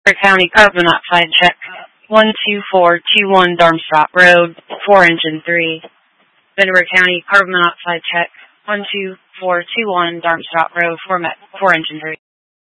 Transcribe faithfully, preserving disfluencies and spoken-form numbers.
Beaver County carbon monoxide check. one two four two one Darmstadt Road, four engine three. Beaver County carbon monoxide check. one two four two one Darmstadt Road, four, four engine three.